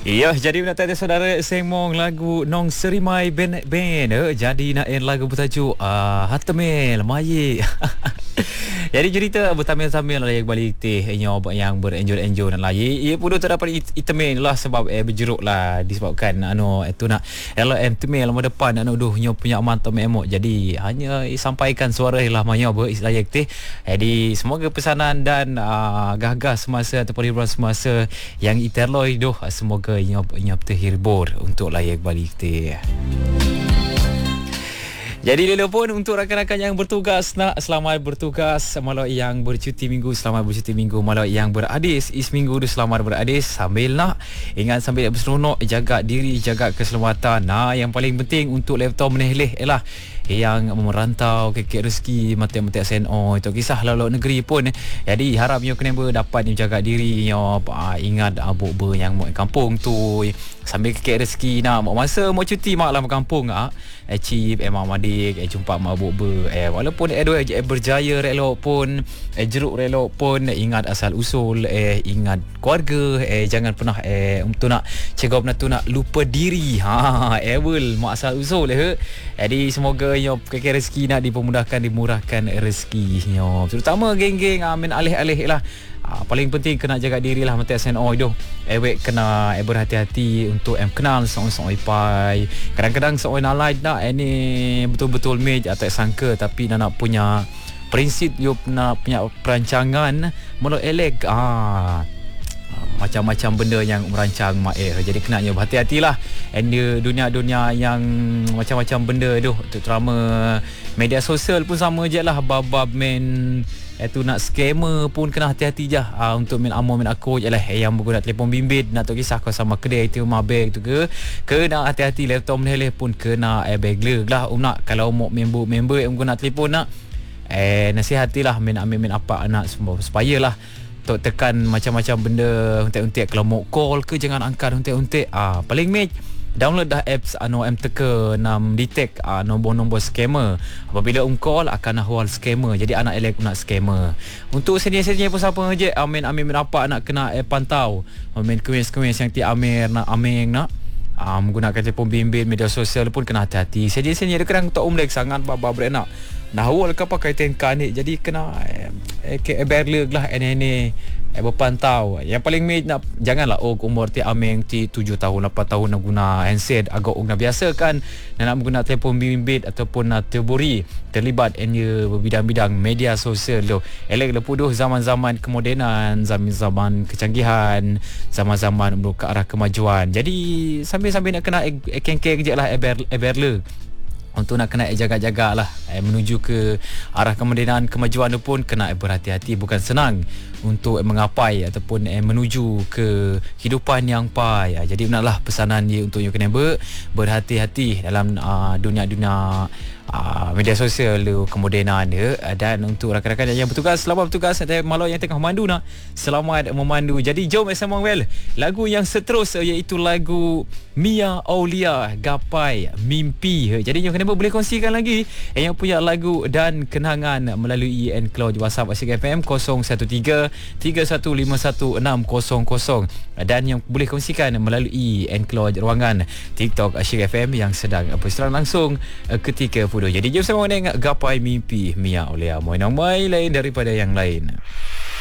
Ya, jadi nak tanya saudara semong lagu Nong Serimai Band. Jadi nak lagu bertajuk Hatemel Maye. Jadi cerita bertamil-tamil lah yang balik teh yang berenjol-enjol dan lain. Ia pun terdapat itemen lah sebab berjeruk lah disebabkan itu nak LM temel lama depan duh punya mantap emok. Jadi hanya sampaikan suara lah manya layak teh. Jadi semoga pesanan dan gagah semasa ataupun hiburan semasa yang iterloi doh semoga nyop terhibur untuk layak balik teh. Jadi lelo pun untuk rakan-rakan yang bertugas nak selamat bertugas, malau yang bercuti minggu selamat bercuti minggu, malau yang beradis minggu tu selamat beradis, sambil nak ingat sambil berseronok, jaga diri, jaga keselamatan. Nah, yang paling penting untuk laptop meneleh ialah yang merantau kekek rezeki mati-mati SNO itu kisah lalu negeri pun. Jadi harapnya kena dapat jaga diri, ingat abuk yang mau kampung tu sambil kekek rezeki nak masa mau cuti mak lah kampung achieve emang madik jumpa mak abuk walaupun berjaya relok pun jeruk relok pun ingat asal usul ingat keluarga jangan pernah untuk nak cegap nak lupa diri mak asal usul jadi semoga kekek rezeki nak dipermudahkan, dimurahkan rezeki terutama geng-geng amin alih-alih lah. Paling penting kena jaga diri lah mati SNO itu. Kena berhati-hati untuk kenal seorang ipai. Kadang-kadang seorang nalai nak ini betul-betul mej atau sangka tapi nak punya prinsip nak punya perancangan mula elek macam-macam benda yang merancang jadi kena berhati-hatilah. And dunia-dunia yang macam-macam benda tu terutama media sosial pun sama je lah bab main itu nak scammer pun kena hati-hati je untuk main amo main aku je lah yang menggunakan telefon bimbit nak tahu kisah kau sama kedai itu mabeg tu kena hati-hati. Laptop ni pun kena bagler lah nak kalau mau member yang menggunakan telefon nak nasihatilah main apa anak semua supaya lah untuk tekan macam-macam benda untik-untik. Kalau mau call ke jangan angkat untik-untik. Paling mej download dah apps teka nam detect nombor-nombor scammer. Apabila call akan ahwal scammer. Jadi anak elek nak scammer. Untuk senior-senior pun siapa je amin apa nak kena pantau. Amin kuis-kuis yang ti amir nak menggunakan telefon bimbit media sosial pun kena hati-hati. Senior kadang tak umlek sangat baba berenak. Nah awal ke pakai tenkan ni jadi kena berleg lah ini berpantau. Yang paling nak janganlah umur ti ameng ti 7 tahun 8 tahun nak guna handset agak nak biasa kan nak menggunakan telefon bimbit ataupun nak terburi terlibat berbidang-bidang media sosial tu. Elek lepuduh zaman-zaman kemodenan, zaman-zaman kecanggihan, zaman-zaman ke arah kemajuan. Jadi sambil nak kena keng-keng je lah berleg untuk nak kena jaga-jaga lah menuju ke arah kemodenan kemajuan tu pun kena berhati-hati. Bukan senang untuk mengapai ataupun menuju ke kehidupan yang pai. Jadi benarlah pesanan dia untuk you kena berhati-hati dalam dunia-dunia media sosial kemodenan dia. Dan untuk rakan-rakan yang bertugas selamat bertugas malau yang tengah memandu nak selamat memandu. Jadi jom Semong Well lagu yang seterus iaitu lagu Mia Aulia Gapai Mimpi. Jadi yang kena boleh kongsikan lagi yang punya lagu dan kenangan melalui Enclose WhatsApp Asyik FM 0113-3151-600 dan yang boleh kongsikan melalui Enclose ruangan TikTok Asyik FM yang sedang bersiaran langsung ketika pudo. Jadi jom sama dengan Gapai Mimpi Mia Aulia. Moinang mai lain daripada yang lain.